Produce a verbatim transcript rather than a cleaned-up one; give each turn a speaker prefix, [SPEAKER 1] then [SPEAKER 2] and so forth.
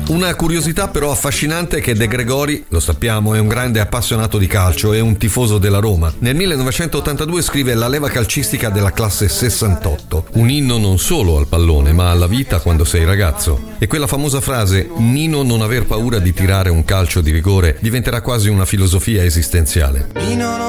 [SPEAKER 1] Una curiosità però affascinante è che De Gregori, lo sappiamo, è un grande appassionato di calcio e un tifoso della Roma. Nel millenovecentottantadue scrive La leva calcistica della classe sessantotto, un inno non solo al pallone ma alla vita quando sei ragazzo. E quella famosa frase "Nino non aver paura di tirare un calcio di rigore" diventerà quasi una filosofia esistenziale.
[SPEAKER 2] Nino